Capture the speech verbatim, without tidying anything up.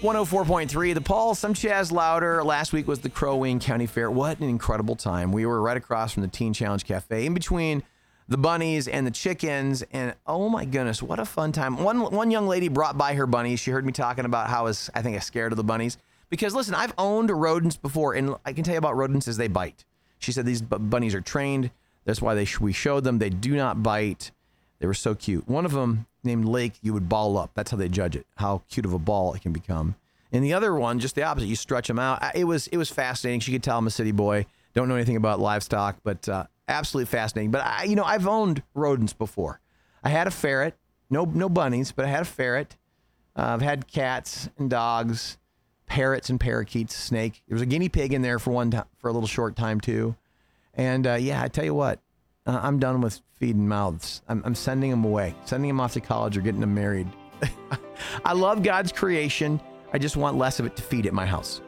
one oh four point three, The Pulse. I'm Chaz Louder. Last week was the Crow Wing County Fair. What an incredible time. We were right across from the Teen Challenge Cafe, in between the bunnies and the chickens, and oh my goodness, what a fun time. One one young lady brought by her bunnies. She heard me talking about how I was, I think, I was scared of the bunnies. Because listen, I've owned rodents before, and I can tell you about rodents is they bite. She said these bu- bunnies are trained. That's why they sh- we showed them. They do not bite. They were so cute. One of them, named Lake, you would ball up. That's how they judge it, how cute of a ball it can become. And the other one, just the opposite. You stretch them out. It was it was fascinating. She could tell I'm a city boy. Don't know anything about livestock, but uh, absolutely fascinating. But I, you know, I've owned rodents before. I had a ferret. No no bunnies, but I had a ferret. Uh, I've had cats and dogs, parrots and parakeets, snake. There was a guinea pig in there for one time, for a little short time too. And uh, yeah, I tell you what, uh, I'm done with feeding mouths. I'm, I'm sending them away, sending them off to college or getting them married. I love God's creation. I just want less of it to feed at my house.